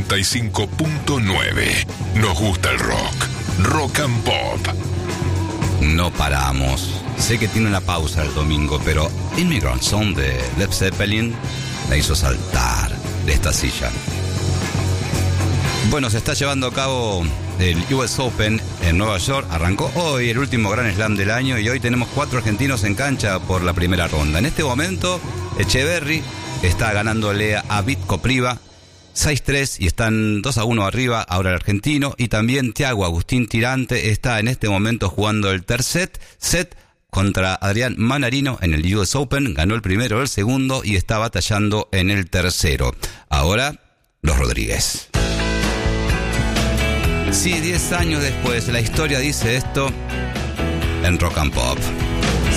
95.9. Nos gusta el rock. Rock and Pop. No paramos. Sé que tiene una pausa el domingo, pero Immigrant Song de Led Zeppelin me hizo saltar de esta silla. Bueno, se está llevando a cabo el US Open en Nueva York. Arrancó hoy el último Grand Slam del año y hoy tenemos 4 argentinos en cancha por la primera ronda. En este momento, Echeverry está ganándole a Vit Kopriva 6-3 y están 2-1 arriba ahora el argentino. Y también Thiago Agustín Tirante está en este momento jugando el tercer set contra Adrián Manarino en el US Open. Ganó el primero, el segundo y está batallando en el tercero. Ahora, los Rodríguez. Sí, 10 años después, la historia dice esto en Rock and Pop.